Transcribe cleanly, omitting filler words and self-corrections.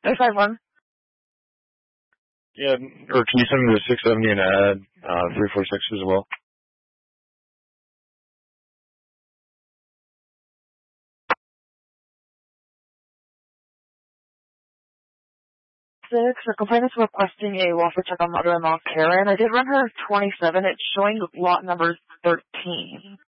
651. Yeah, or can you send me the 670 and add 346 as well? The complainant is requesting a welfare check on mother-in-law Karen. I did run her 27. It's showing lot number 13.